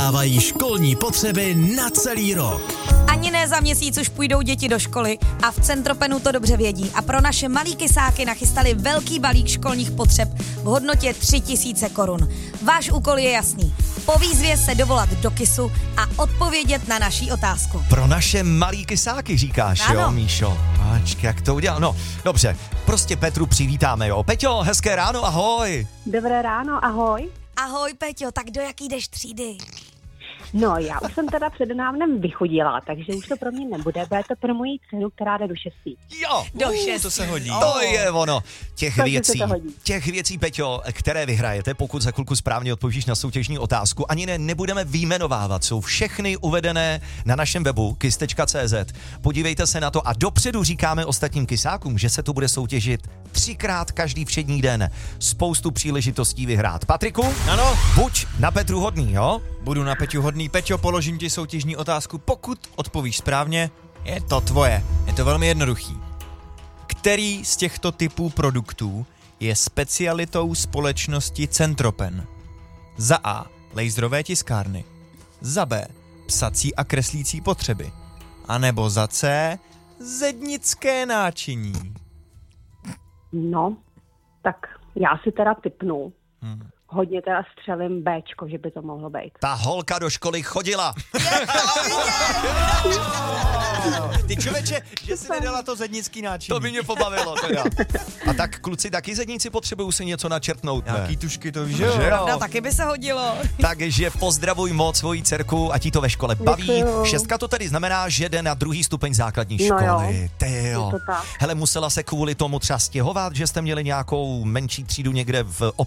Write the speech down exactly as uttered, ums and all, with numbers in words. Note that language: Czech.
Dávají školní potřeby na celý rok. Ani ne za měsíc už půjdou děti do školy a v Centropenu to dobře vědí. A pro naše malý kysáky nachystali velký balík školních potřeb v hodnotě tři tisíce korun. Váš úkol je jasný. Po výzvě se dovolat do KISu a odpovědět na naší otázku. Pro naše malý kysáky říkáš, ano. Jo, Míšo? Ačkej, jak to udělal? No, dobře, prostě Petru přivítáme, jo. Peťo, hezké ráno, ahoj. Dobré ráno, ahoj. Ahoj Peťo, tak do jaký jdeš třídy? No, já už jsem teda přednávnem vychodila, takže už to pro mě nebude, bude to pro moji dceru, která jde do šestý. Jo, Do uh, šestý. to se hodí. To je ono. Těch Takže věcí, se to hodí. těch věcí, Peťo, které vyhrajete, pokud za chvilku správně odpovíš na soutěžní otázku, ani ne, nebudeme vyjmenovávat, jsou všechny uvedené na našem webu kis tečka cé zet. Podívejte se na to a dopředu říkáme ostatním kysákům, že se to bude soutěžit třikrát každý všední den. Spoustu příležitostí vyhrát. Patriku? Ano. Buď na Petru hodný, jo? Budu na Peťu hodný. Peťo, položím ti soutěžní otázku. Pokud odpovíš správně, je to tvoje. Je to velmi jednoduchý. Který z těchto typů produktů je specialitou společnosti Centropen? Za A. Laserové tiskárny. Za B. Psací a kreslící potřeby. A nebo za C. Zednické náčiní. No, tak já si teda tipnu. Hmm. Hodně teda střelím Bčko, že by to mohlo být. Ta holka do školy chodila. Ty člověče, že jsi nedala to zednický náčiní. To by mě pobavilo teda. A tak kluci, taky zedníci potřebují si něco načrtnout, ne? Nějaký tušky, to víš, že jo? Že jo? Pravda, taky by se hodilo. Takže pozdravuj moc svoji dcerku, ať jí to ve škole baví. Děkuju. Šestka to tedy znamená, že jde na druhý stupeň základní No školy. jo. Ty jo. Je to tak. Hele, musela se kvůli tomu třeba stěhovat, že jste měli nějakou menší třídu někde v